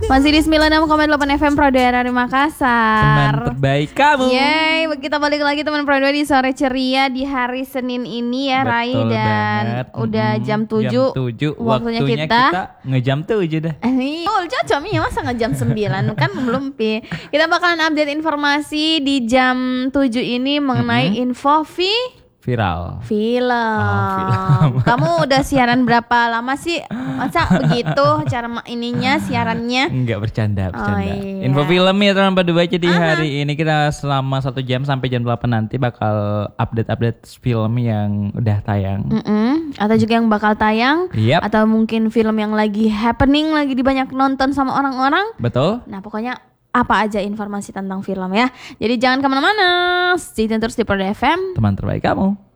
Masih di 96,8 FM Pro Daerah Makassar. Teman terbaik kamu. Yeay, kita balik lagi teman Pro di sore ceria di hari Senin ini ya. Betul Rai dan banget. udah jam 7. Jam 7 waktunya kita ngejam 7 dah. Oh, cocok nih masa ngejam 9 kan belum pi. Kita bakalan update informasi di jam 7 ini mengenai info Viral. film. Kamu udah siaran berapa lama sih? Masa begitu cara ininya siarannya? Enggak bercanda. Iya. Info film ya teman berdua. Jadi hari ini kita selama 1 jam sampai jam 8 nanti bakal update film yang udah tayang. Atau juga yang bakal tayang. Yep. Atau mungkin film yang lagi happening, lagi banyak nonton sama orang-orang. Betul. Nah pokoknya apa aja informasi tentang film ya. Jadi jangan kemana-mana, stay tune terus di Pro FM. Teman terbaik kamu.